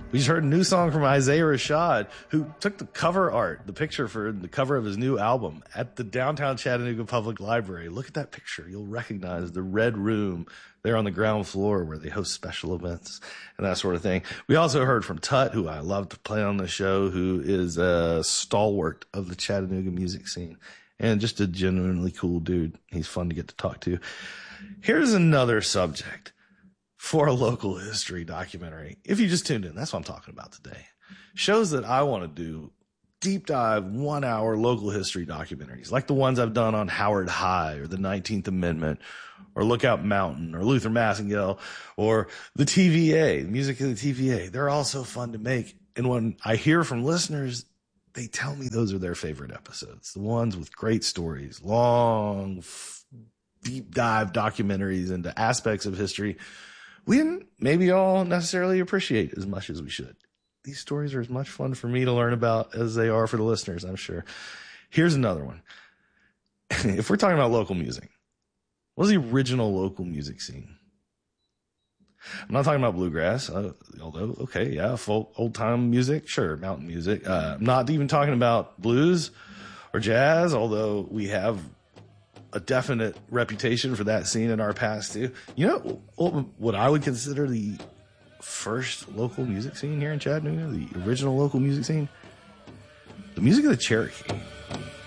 We just heard a new song from Isaiah Rashad, who took the cover art, the picture for the cover of his new album at the downtown Chattanooga Public Library. Look at that picture. You'll recognize the red room there on the ground floor where they host special events and that sort of thing. We also heard from Tut, who I love to play on the show, who is a stalwart of the Chattanooga music scene and just a genuinely cool dude. He's fun to get to talk to. Here's another subject for a local history documentary. If you just tuned in, that's what I'm talking about today. Shows that I want to do deep dive 1 hour local history documentaries, like the ones I've done on Howard High or the 19th Amendment or Lookout Mountain or Luther Massengale or the TVA, the music of the TVA. They're all so fun to make. And when I hear from listeners, they tell me those are their favorite episodes, the ones with great stories, long, deep dive documentaries into aspects of history we didn't maybe all necessarily appreciate as much as we should. These stories are as much fun for me to learn about as they are for the listeners, I'm sure. Here's another one. If we're talking about local music, what is the original local music scene? I'm not talking about bluegrass, although, okay, yeah, folk, old-time music, sure, mountain music. I'm not even talking about blues or jazz, although we have a definite reputation for that scene in our past, too. You know what I would consider the first local music scene here in Chattanooga, the original local music scene? The music of the Cherokee.